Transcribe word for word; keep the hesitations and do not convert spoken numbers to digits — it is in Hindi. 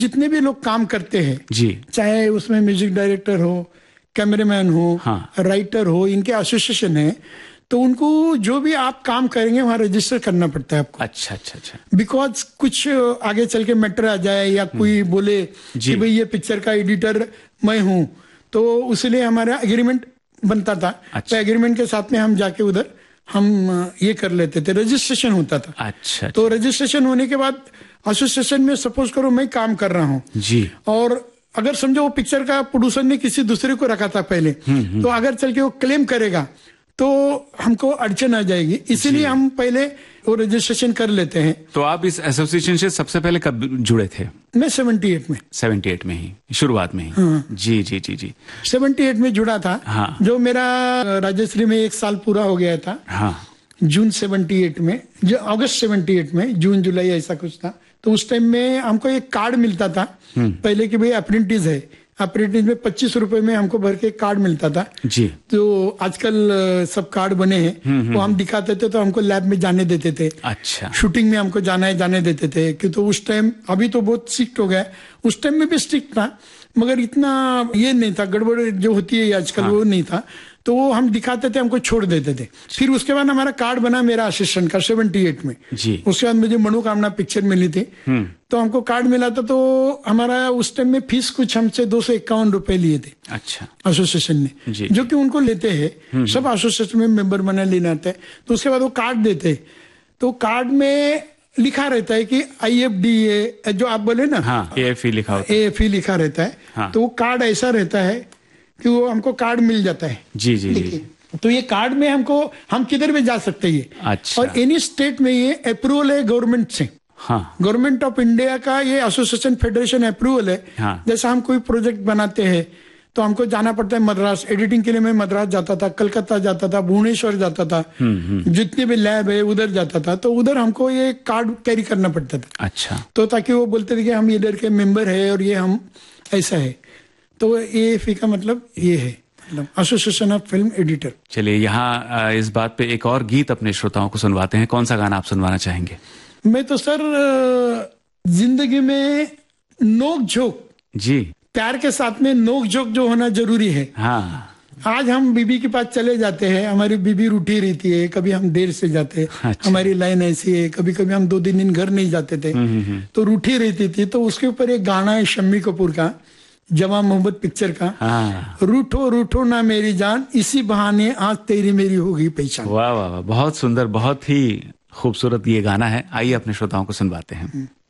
जितने भी लोग काम करते हैं जी, चाहे उसमें म्यूजिक डायरेक्टर हो, कैमरामैन हो, हाँ, राइटर हो, इनके एसोसिएशन है, तो उनको जो भी आप काम करेंगे वहाँ रजिस्टर करना पड़ता है आपको। अच्छा अच्छा अच्छा। बिकॉज कुछ आगे चल के मैटर आ जाए या कोई बोले कि भाई ये पिक्चर का एडिटर मैं हूँ, तो उसलिए हमारा एग्रीमेंट बनता था। अच्छा। तो एग्रीमेंट के साथ में हम जाके उधर हम ये कर लेते थे, रजिस्ट्रेशन होता था। अच्छा, तो रजिस्ट्रेशन होने के बाद एसोसिएशन में सपोज करो मैं काम कर रहा हूँ जी, और अगर समझो वो पिक्चर का प्रोड्यूसर ने किसी दूसरे को रखा था पहले, तो अगर चल के वो क्लेम करेगा तो हमको अड़चन आ जाएगी, इसीलिए हम पहले वो रजिस्ट्रेशन कर लेते हैं। तो आप इस एसोसिएशन से सबसे पहले कब जुड़े थे? मैं अठहत्तर में अठहत्तर में ही, शुरुआत में ही। हाँ। जी जी जी जी। अठहत्तर में जुड़ा था। हाँ। जो मेरा राजश्री में एक साल पूरा हो गया था। हाँ। जून अठहत्तर में, जो अगस्त अठहत्तर में, जून जुलाई ऐसा कुछ था। तो उस टाइम में हमको एक कार्ड मिलता था पहले कि भाई अप्रेंटिस है, अप्रेंटिस में पच्चीस रुपए में हमको भर के कार्ड मिलता था जी। तो आजकल सब कार्ड बने हैं, वो हम दिखाते थे तो हमको लैब में जाने देते थे। अच्छा। शूटिंग में हमको जाना है जाने देते थे कि तो उस टाइम, अभी तो बहुत स्ट्रिक्ट हो गया, उस टाइम में भी स्ट्रिक्ट था मगर इतना ये नहीं था, गड़बड़ जो होती है आजकल हाँ। वो नहीं था। तो वो हम दिखाते थे, हमको छोड़ देते थे। फिर उसके बाद हमारा कार्ड बना मेरा असिस्टेंट का अठहत्तर में जी। उसके बाद मुझे मनोकामना पिक्चर मिली थी, तो हमको कार्ड मिला था। तो हमारा उस टाइम में फीस कुछ हमसे दो सौ इक्यावन रुपए लिए थे। अच्छा। एसोसिएशन ने, जो कि उनको लेते हैं, सब एसोसिएशन में मेंबर बना लेना आता है। तो उसके बाद वो कार्ड देते, तो कार्ड में लिखा रहता है कि आई एफ डी ए, जो आप बोले ना, हाँ, ए एफ ई लिखा होता है। ए एफ ई लिखा रहता है। हाँ। तो वो कार्ड ऐसा रहता है कि वो हमको कार्ड मिल जाता है। जी जी जी। तो ये कार्ड में हमको, हम किधर भी जा सकते हैं। अच्छा। और एनी स्टेट में ये अप्रूवल है गवर्नमेंट से। हाँ। गवर्नमेंट ऑफ इंडिया का ये एसोसिएशन फेडरेशन अप्रूवल है। हाँ। जैसे हम कोई प्रोजेक्ट बनाते हैं तो हमको जाना पड़ता है मद्रास, एडिटिंग के लिए मैं मद्रास जाता था, कलकत्ता जाता था, भुवनेश्वर जाता था, जितने भी लैब है उधर जाता था। तो उधर हमको ये कार्ड कैरी करना पड़ता था। अच्छा। तो ताकि वो बोलते थे कि हम इधर के मेंबर है और ये हम ऐसा है। तो ए एफ ई का मतलब ये है, एसोसिएशन ऑफ फिल्म एडिटर। चलिए, यहाँ इस बात पे एक और गीत अपने श्रोताओं को सुनवाते हैं। कौन सा गाना आप सुनवाना चाहेंगे? मैं तो सर जिंदगी में नोक झोंक, जी, प्यार के साथ में नोक झोंक जो होना जरूरी है। हाँ। आज हम बीबी के पास चले जाते हैं, हमारी बीबी रूठी रहती है, कभी हम देर से जाते हैं। अच्छा। हमारी लाइन ऐसी है, कभी कभी हम दो तीन दिन घर नहीं जाते थे, तो रूठी रहती थी। तो उसके ऊपर एक गाना है शम्मी कपूर का, जवां मोहब्बत पिक्चर का। हाँ। रूठो रूठो ना मेरी जान, इसी बहाने आज तेरी मेरी होगी पहचान। वाह वाह वाह, बहुत सुंदर, बहुत ही खूबसूरत ये गाना है। आइए अपने श्रोताओं को सुनवाते हैं।